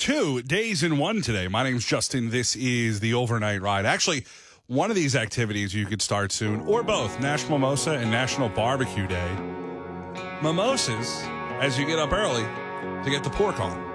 2 days in one today. My name's Justin. This is the Overnight Ride. Actually, one of these activities you could start soon, or both, National Mimosa and National Barbecue Day. Mimosas, as you get up early to get the pork on.